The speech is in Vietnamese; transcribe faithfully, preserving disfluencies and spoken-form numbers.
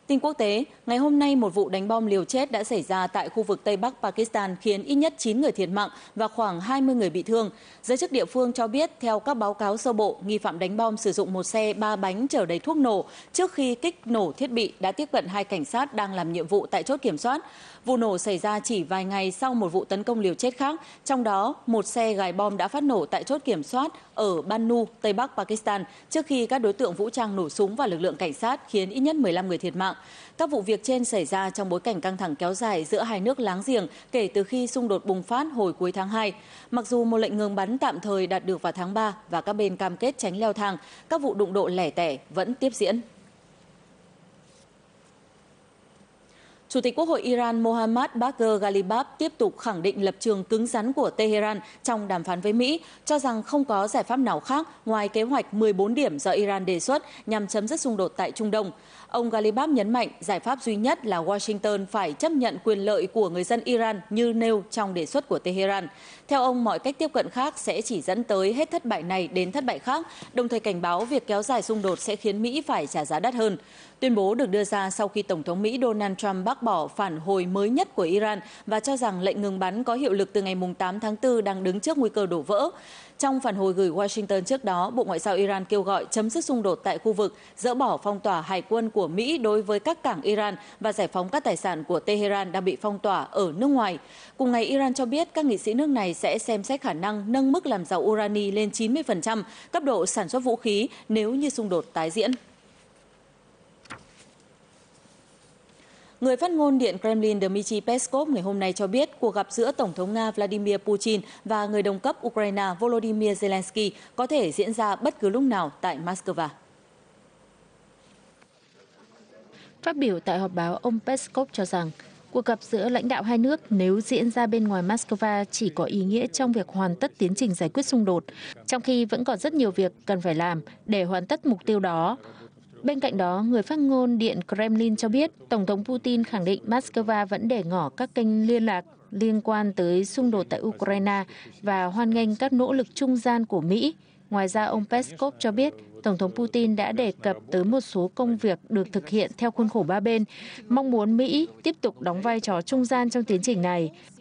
Tin quốc tế, ngày hôm nay một vụ đánh bom liều chết đã xảy ra tại khu vực Tây Bắc Pakistan khiến ít nhất chín người thiệt mạng và khoảng hai mươi người bị thương. Giới chức địa phương cho biết, theo các báo cáo sơ bộ, nghi phạm đánh bom sử dụng một xe ba bánh chở đầy thuốc nổ trước khi kích nổ thiết bị đã tiếp cận hai cảnh sát đang làm nhiệm vụ tại chốt kiểm soát. Vụ nổ xảy ra chỉ vài ngày sau một vụ tấn công liều chết khác, trong đó một xe gài bom đã phát nổ tại chốt kiểm soát ở Bannu, Tây Bắc Pakistan, trước khi các đối tượng vũ trang nổ súng vào lực lượng cảnh sát khiến ít nhất mười lăm người thiệt mạng. Các vụ việc trên xảy ra trong bối cảnh căng thẳng kéo dài giữa hai nước láng giềng kể từ khi xung đột bùng phát hồi cuối tháng hai. Mặc dù một lệnh ngừng bắn tạm thời đạt được vào tháng ba và các bên cam kết tránh leo thang, các vụ đụng độ lẻ tẻ vẫn tiếp diễn. Chủ tịch Quốc hội Iran Mohammad Bagher Ghalibaf tiếp tục khẳng định lập trường cứng rắn của Tehran trong đàm phán với Mỹ, cho rằng không có giải pháp nào khác ngoài kế hoạch mười bốn điểm do Iran đề xuất nhằm chấm dứt xung đột tại Trung Đông. Ông Ghalibaf nhấn mạnh giải pháp duy nhất là Washington phải chấp nhận quyền lợi của người dân Iran như nêu trong đề xuất của Tehran. Theo ông, mọi cách tiếp cận khác sẽ chỉ dẫn tới hết thất bại này đến thất bại khác, đồng thời cảnh báo việc kéo dài xung đột sẽ khiến Mỹ phải trả giá đắt hơn. Tuyên bố được đưa ra sau khi Tổng thống Mỹ Donald Trump bác bỏ phản hồi mới nhất của Iran và cho rằng lệnh ngừng bắn có hiệu lực từ ngày tám tháng tư đang đứng trước nguy cơ đổ vỡ. Trong phản hồi gửi Washington trước đó, Bộ Ngoại giao Iran kêu gọi chấm dứt xung đột tại khu vực, dỡ bỏ phong tỏa hải quân của Mỹ đối với các cảng Iran và giải phóng các tài sản của Tehran đang bị phong tỏa ở nước ngoài. Cùng ngày, Iran cho biết các nghị sĩ nước này sẽ xem xét khả năng nâng mức làm giàu urani lên chín mươi phần trăm, cấp độ sản xuất vũ khí nếu như xung đột tái diễn. Người phát ngôn Điện Kremlin Dmitry Peskov ngày hôm nay cho biết cuộc gặp giữa Tổng thống Nga Vladimir Putin và người đồng cấp Ukraine Volodymyr Zelensky có thể diễn ra bất cứ lúc nào tại Moscow. Phát biểu tại họp báo, ông Peskov cho rằng cuộc gặp giữa lãnh đạo hai nước nếu diễn ra bên ngoài Moscow chỉ có ý nghĩa trong việc hoàn tất tiến trình giải quyết xung đột, trong khi vẫn còn rất nhiều việc cần phải làm để hoàn tất mục tiêu đó. Bên cạnh đó, người phát ngôn Điện Kremlin cho biết Tổng thống Putin khẳng định Moscow vẫn để ngỏ các kênh liên lạc liên quan tới xung đột tại Ukraine và hoan nghênh các nỗ lực trung gian của Mỹ. Ngoài ra, ông Peskov cho biết Tổng thống Putin đã đề cập tới một số công việc được thực hiện theo khuôn khổ ba bên, mong muốn Mỹ tiếp tục đóng vai trò trung gian trong tiến trình này.